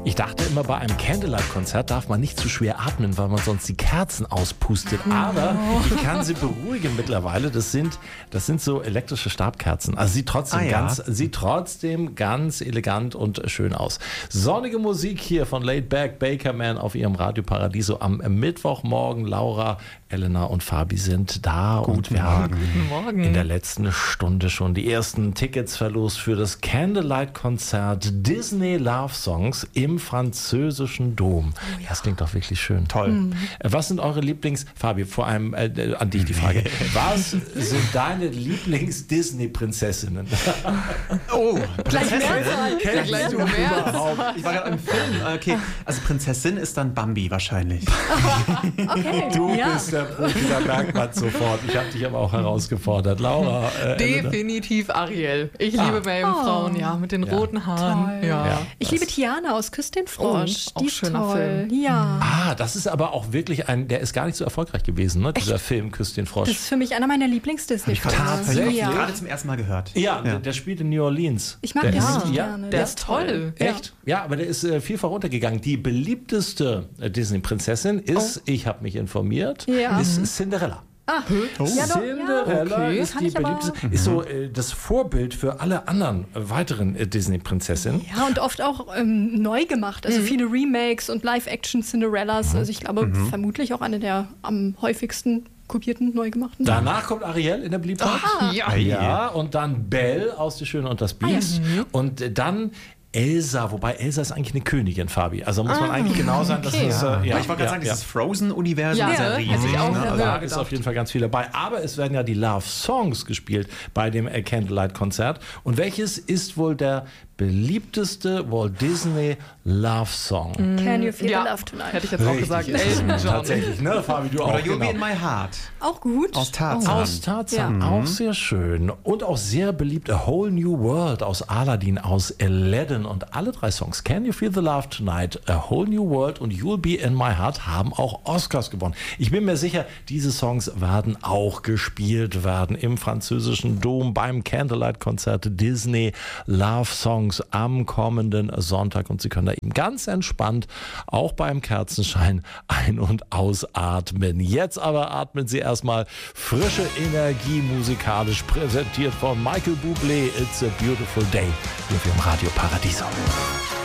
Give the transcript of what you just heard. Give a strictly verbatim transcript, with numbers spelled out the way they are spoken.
Ich dachte immer, bei einem Candlelight-Konzert darf man nicht zu schwer atmen, weil man sonst die Kerzen auspustet. Aber ich kann Sie beruhigen mittlerweile. Das sind, das sind so elektrische Stabkerzen. Also sieht trotzdem, Ah, ja. ganz, sieht trotzdem ganz elegant und schön aus. Sonnige Musik hier von Laid Back Bakerman auf Ihrem Radio Paradiso am Mittwochmorgen. Laura, Elena und Fabi sind da. Guten und wir Morgen. haben Guten Morgen. in der letzten Stunde schon die ersten Tickets verlost für das Candlelight-Konzert Disney Love Songs im französischen Dom. Oh ja. Das klingt doch wirklich schön. Toll. Mhm. Was sind eure Lieblings... Fabi, vor allem äh, an dich die Frage. Was sind deine Lieblings-Disney-Prinzessinnen? Oh, Gleich Prinzessin. mehr. Kenn Gleich du mehr. überhaupt? Ich war gerade im Film. Okay, also Prinzessin ist dann Bambi wahrscheinlich. Okay. Du ja. bist der Profi, da merkt man sofort. Ich habe dich aber auch herausgefordert. Laura, äh, Elena? Definitiv Ariel. Ich Ah. liebe Meerjungfrauen, ja, mit den Ja. roten Haaren. Toll. Ja. Ja. Ich liebe Tiana aus Küss den Frosch. Oh, Die auch ist schöner toll. Film. Ja. Ah, das ist aber auch wirklich ein, der ist gar nicht so erfolgreich gewesen, ne? Dieser Film Küss den Frosch. Das ist für mich einer meiner Lieblings-Disney-Filme. Tatsächlich? Ja. Gerade zum ersten Mal gehört. Ja, Der, der spielt in New Orleans. Ich mag der den ist, richtig ja, gerne. Der ist toll. Echt? Ja, aber der ist äh, vielfach runtergegangen. Die beliebteste äh, Disney-Prinzessin ist, ich habe mich informiert, Ja. ist Cinderella. Ja, doch, Cinderella Okay. ist Kann die ich aber- beliebteste, ist so äh, das Vorbild für alle anderen äh, weiteren äh, Disney-Prinzessinnen. Ja, und oft auch ähm, neu gemacht. Also viele Remakes und Live-Action-Cinderellas. Also ich glaube, vermutlich auch eine der am häufigsten kopierten, neu gemachten. Danach kommt Ariel in der Beliebtheit. Ja. Ja, und dann Belle aus Die Schöne und das Biest. Und äh, dann Elsa, wobei Elsa ist eigentlich eine Königin, Fabi. Also muss man eigentlich genau sein, dass okay. es... Äh, Aber ja, ich wollte gerade ja, sagen, ja. dieses Frozen-Universum Ja, ist ja hätte riesig. ich auch ne? gehört. Also, Da ist auf jeden Fall ganz viel dabei. Aber es werden ja die Love Songs gespielt bei dem äh, Candlelight-Konzert. Und welches ist wohl der beliebteste Walt Disney Love Song? Can you feel Ja. the love tonight? Hätte ich jetzt auch gesagt. Elton John. Tatsächlich, ne, Fabi, du auch. Oder You'll genau. Be in My Heart. Auch gut. Aus Tarzan. Aus Tarzan, Ja. auch sehr schön. Und auch sehr beliebt A Whole New World aus Aladdin, aus Aladdin. Und alle drei Songs, Can You Feel the Love Tonight, A Whole New World und You'll Be in My Heart, haben auch Oscars gewonnen. Ich bin mir sicher, diese Songs werden auch gespielt werden im französischen Dom beim Candlelight-Konzert Disney Love Songs am kommenden Sonntag. Und Sie können da eben ganz entspannt, auch beim Kerzenschein, ein- und ausatmen. Jetzt aber atmen Sie erstmal frische Energie, musikalisch präsentiert von Michael Bublé. It's a Beautiful Day hier für im Radio Paradiso.